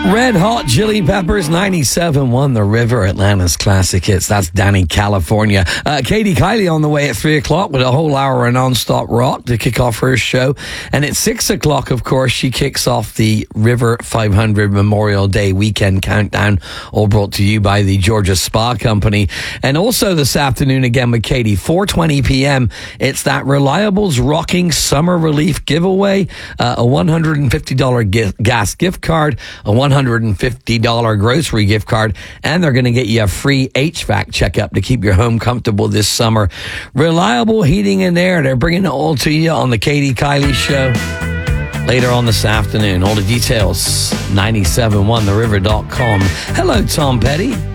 Red Hot Chili Peppers, 97.1 The River, Atlanta's classic hits. That's Danny, California. Katie Kylie on the way at 3 o'clock with a whole hour of non-stop rock to kick off her show. And at 6 o'clock, of course, she kicks off the River 500 Memorial Day weekend countdown, all brought to you by the Georgia Spa Company. And also this afternoon, again with Katie, 4:20 p.m., it's that Reliables Rocking Summer Relief giveaway, a $150 gas gift card, a $150 grocery gift card, and they're going to get you a free HVAC checkup to keep your home comfortable this summer. Reliable Heating and Air, they're bringing it all to you on the Katie Kylie Show later on this afternoon. All the details, 971theriver.com. Hello, Tom Petty.